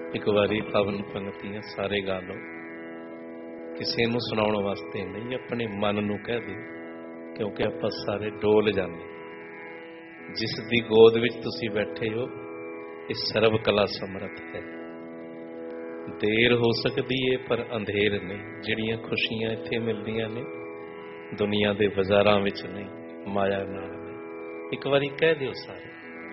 ਇੱਕ ਵਾਰੀ ਪਵਨ ਪੰਗਤੀਆਂ ਸਾਰੇ ਗਾ ਲਓ। ਕਿਸੇ ਨੂੰ ਸੁਣਾਉਣ ਵਾਸਤੇ ਨਹੀਂ, ਆਪਣੇ ਮਨ ਨੂੰ ਕਹਿ ਦਿਓ, ਕਿਉਂਕਿ ਆਪਾਂ ਸਾਰੇ ਡੋਲ ਜਾਂਦੇ। ਜਿਸ ਦੀ ਗੋਦ ਵਿੱਚ ਤੁਸੀਂ ਬੈਠੇ ਹੋ, ਇਹ ਸਰਬ ਕਲਾ ਸਮਰੱਥ ਹੈ। ਦੇਰ ਹੋ ਸਕਦੀ ਹੈ ਪਰ ਅੰਧੇਰ ਨਹੀਂ। ਜਿਹੜੀਆਂ ਖੁਸ਼ੀਆਂ ਇੱਥੇ ਮਿਲਦੀਆਂ ਨੇ ਦੁਨੀਆ ਦੇ ਬਾਜ਼ਾਰਾਂ ਵਿੱਚ ਨਹੀਂ, ਮਾਇਆ ਨਾਲ ਨਹੀਂ। ਇੱਕ ਵਾਰੀ ਕਹਿ ਦਿਓ ਸਾਰੇ।